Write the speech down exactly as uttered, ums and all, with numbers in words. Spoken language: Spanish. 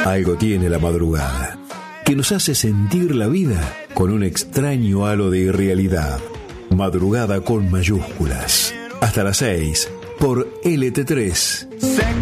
Algo tiene la madrugada, que nos hace sentir la vida con un extraño halo de irrealidad. Madrugada con mayúsculas. Hasta las seis por L T tres.